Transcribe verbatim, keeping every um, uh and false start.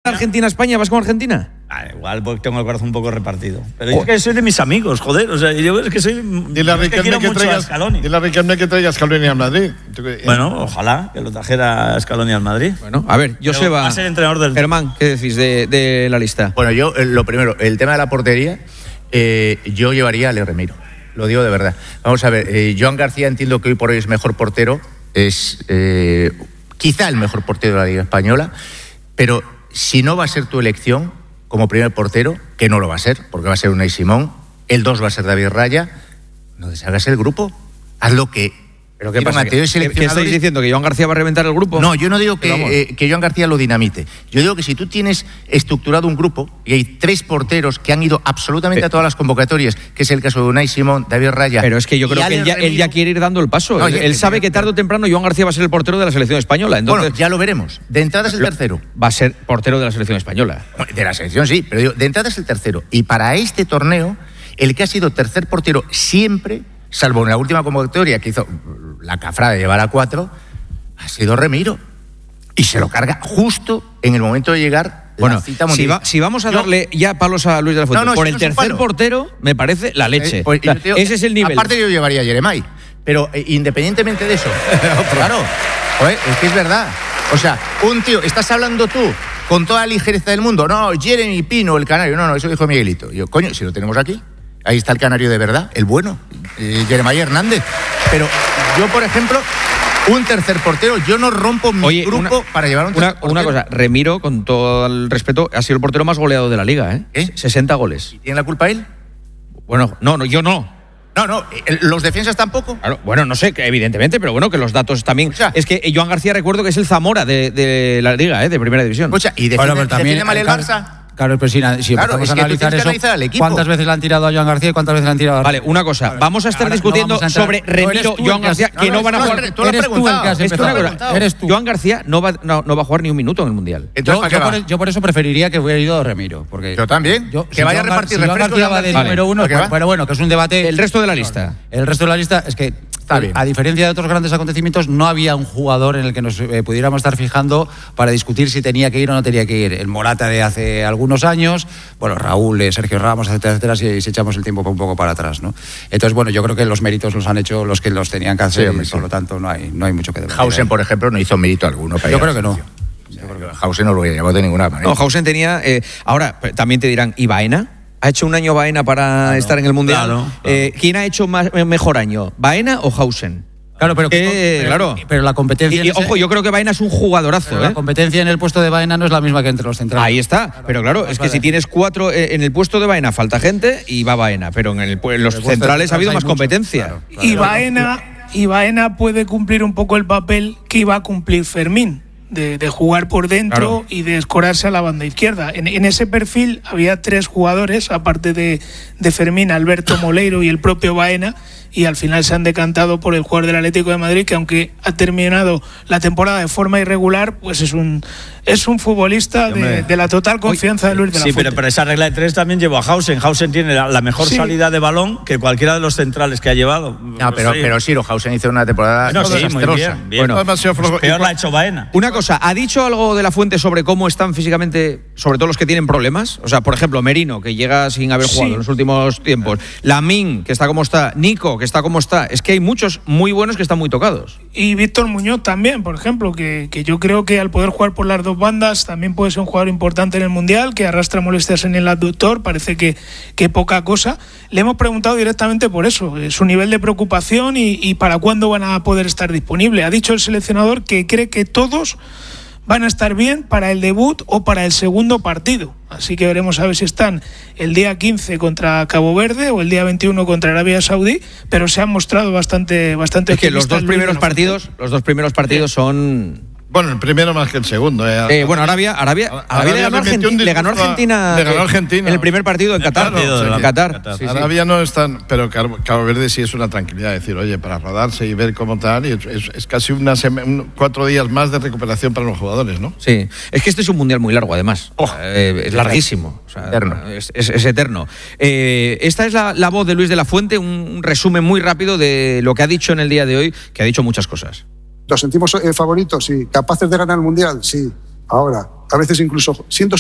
Argentina-España, ¿vas con Argentina? Ah, igual porque tengo el corazón un poco repartido. Pero yo es que soy de mis amigos, joder. O sea, yo es que soy. Dile a es que Riquelme quiero que, mucho a traigas, Scaloni. dile a Riquelme que traiga a Scaloni al Madrid. Bueno, ojalá que lo trajera Scaloni al Madrid. Bueno, a ver, Joseba, va a ser entrenador del. Germán, ¿qué decís de, de la lista? Bueno, yo, eh, lo primero, el tema de la portería, eh, yo llevaría a Leo Remiro. Lo digo de verdad. Vamos a ver, eh, Joan García entiendo que hoy por hoy es mejor portero, es eh, quizá el mejor portero de la Liga Española, pero si no va a ser tu elección como primer portero, que no lo va a ser, porque va a ser Unai Simón, el dos va a ser David Raya, no deshagas el grupo, haz lo que... ¿Pero qué pasa? ¿Qué, ¿Qué estáis diciendo? ¿Que Joan García va a reventar el grupo? No, yo no digo que, eh, que Joan García lo dinamite. Yo digo que si tú tienes estructurado un grupo y hay tres porteros que han ido absolutamente pero, a todas las convocatorias, que es el caso de Unai Simón, David Raya... Pero es que yo creo que él ya, él ya quiere ir dando el paso. No, él, ya, él sabe que tarde o temprano Joan García va a ser el portero de la selección española. Entonces, bueno, ya lo veremos. De entrada es el tercero. Va a ser portero de la selección española. De la selección sí, pero digo, de entrada es el tercero. Y para este torneo, el que ha sido tercer portero siempre... salvo en la última convocatoria que hizo la cafra de llevar a cuatro, ha sido Remiro. Y se lo carga justo en el momento de llegar bueno, la cita mundial. Si, va, si vamos a darle yo, ya palos a Luis de la Fuente, no, no, por si el no tercer portero, me parece la leche. Eh, pues, la, digo, ese es el nivel. Aparte yo llevaría a Yeremay. Pero eh, independientemente de eso, claro, joder, es que es verdad. O sea, un tío, estás hablando tú con toda la ligereza del mundo. No, Jeremy Pino, el canario. No, no, eso dijo Miguelito. Yo, coño, si lo tenemos aquí. Ahí está el canario de verdad, el bueno, eh, Yeremay Hernández. Pero yo, por ejemplo, un tercer portero, yo no rompo mi Oye, grupo una, para llevar un tercer una, portero. Una cosa, Remiro, con todo el respeto, ha sido el portero más goleado de la Liga, ¿eh? ¿Eh? sesenta goles. ¿Y tiene la culpa él? Bueno, no, no, yo no. No, no, los defensas tampoco. Claro, bueno, no sé, evidentemente, pero bueno, que los datos también... O sea, es que Joan García, recuerdo que es el Zamora de, de la Liga, ¿eh? De Primera División. O sea, y defiende, bueno, también, defiende mal el Barça... Claro, pero si, si claro, empezamos es a analizar eso, analizar ¿cuántas veces le han tirado a Joan García y cuántas veces le han tirado a... Vale, una cosa, vamos a estar Ahora, discutiendo no a sobre Remiro, no Joan García, que no, no van a jugar... Tú eres tú el que has empezado. Eres tú. Joan García no va, no, no va a jugar ni un minuto en el Mundial. Entonces, yo, yo, por, yo por eso preferiría que hubiera ido Remiro. Porque yo también. Yo, que si vaya Joan, a repartir si refrescos. Joan García va de vale. número uno, pues, pero bueno, que es un debate... El resto de la lista. El resto de la lista es que... Bien. A diferencia de otros grandes acontecimientos, no había un jugador en el que nos eh, pudiéramos estar fijando para discutir si tenía que ir o no tenía que ir. El Morata de hace algunos años, bueno, Raúl, eh, Sergio Ramos, etcétera, etcétera, si, si echamos el tiempo un poco para atrás, ¿no? Entonces, bueno, yo creo que los méritos los han hecho los que los tenían que hacer, sí, hombre, y por sí. lo tanto no hay, no hay mucho que debatir. Hausen, por ejemplo, no hizo mérito alguno. Para yo creo que no. Yo creo que Hausen no lo llevó de ninguna manera. No, Hausen tenía... Eh, ahora, también te dirán, ¿y Baena? ¿Ha hecho un año Baena para claro, estar en el Mundial? Claro, claro. Eh, ¿Quién ha hecho más, mejor año, Baena o Hausen? Claro, pero, eh, pero, claro. pero la competencia... Y, y, ojo, yo creo que Baena es un jugadorazo. ¿eh? La competencia en el puesto de Baena no es la misma que entre los centrales. Ahí está, claro, pero claro, es que si tienes cuatro eh, en el puesto de Baena falta gente y va Baena, pero en, el, en los el centrales ha habido más mucho, competencia. Claro, claro. Y, Baena, y Baena puede cumplir un poco el papel que iba a cumplir Fermín. De, de jugar por dentro claro. y de escorarse a la banda izquierda. En, en ese perfil había tres jugadores, aparte de, de Fermín, Alberto Moleiro y el propio Baena, y al final se han decantado por el jugador del Atlético de Madrid, que aunque ha terminado la temporada de forma irregular, pues es un es un futbolista de, de la total confianza Hoy, de Luis de la sí, Fuente. Sí, pero, pero esa regla de tres también llevó a Hausen. Hausen tiene la, la mejor sí. salida de balón que cualquiera de los centrales que ha llevado. No, pero, sí. pero Siro, Hausen hizo una temporada no, sí, desastrosa. Muy bien, bien. Bueno, pues peor la ha hecho Baena. Una cosa, ¿ha dicho algo de la Fuente sobre cómo están físicamente, sobre todo los que tienen problemas? O sea, por ejemplo, Merino, que llega sin haber jugado sí. en los últimos tiempos. Lamín, que está como está. Nico, que está como está. Es que hay muchos muy buenos que están muy tocados. Y Víctor Muñoz también, por ejemplo, que, que yo creo que al poder jugar por las dos bandas también puede ser un jugador importante en el Mundial, que arrastra molestias en el abductor, parece que, que poca cosa. Le hemos preguntado directamente por eso, su nivel de preocupación y, y para cuándo van a poder estar disponibles. Ha dicho el seleccionador que cree que todos van a estar bien para el debut o para el segundo partido. Así que veremos a ver si están el día quince contra Cabo Verde o el día veintiuno contra Arabia Saudí, pero se han mostrado bastante bastante es que los dos primeros partidos, los dos primeros partidos son Bueno, el primero más que el segundo. Eh. Eh, bueno, Arabia, Arabia, Arabia, Arabia le, ganó Argentina, le ganó Argentina. Le ganó Argentina. En el primer partido en Qatar. Claro, en o sea, Qatar. Qatar. Sí, Arabia sí. no es tan. Pero Cabo Verde sí es una tranquilidad. Decir, oye, para rodarse y ver cómo tal. Y es, es, es casi una sema, un, cuatro días más de recuperación para los jugadores, ¿no? Sí. Es que este es un mundial muy largo, además. Oh, eh, es larguísimo. O sea, eterno. Es, es, es eterno. Eh, esta es la, la voz de Luis de la Fuente. Un resumen muy rápido de lo que ha dicho en el día de hoy, que ha dicho muchas cosas. ¿Nos sentimos eh, favoritos? Sí. ¿Capaces de ganar el Mundial? Sí. Ahora, a veces incluso siendo